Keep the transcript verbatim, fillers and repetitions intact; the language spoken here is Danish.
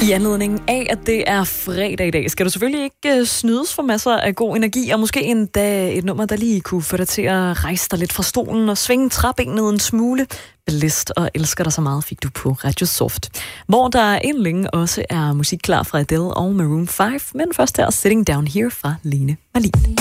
I anledning af, at det er fredag i dag, skal du selvfølgelig ikke uh, snydes for masser af god energi, og måske endda et nummer, der lige kunne få dig til at rejse dig lidt fra stolen og svinge træbenet en smule. Blæst og elsker dig så meget fik du på Radio Soft, hvor der inden længe også er musik klar fra Adele og Maroon fem, men først her Sitting Down Here fra Lene Marlin.